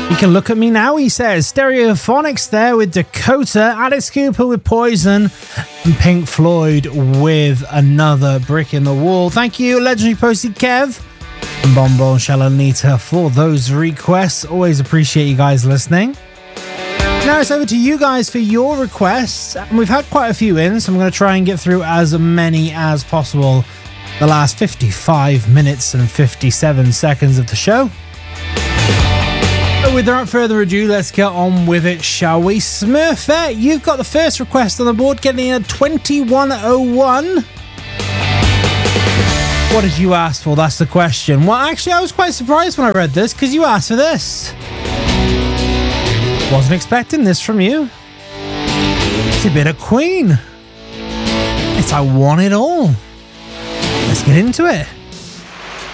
You can look at me now, he says. Stereophonics there with Dakota, Alex Cooper with Poison, and Pink Floyd with Another Brick in the Wall. Thank you, Legendary Posted Kev and Bonbon Shalanita for those requests. Always appreciate you guys listening. Now it's over to you guys for your requests. And we've had quite a few in, so I'm going to try and get through as many as possible the last 55 minutes and 57 seconds of the show. Without further ado, let's get on with it, shall we? Smurfette, you've got the first request on the board, getting a 2101. What did you ask for? That's the question. Well, actually, I was quite surprised when I read this, because you asked for this. Wasn't expecting this from you. It's a bit of Queen. It's I Want It All. Let's get into it.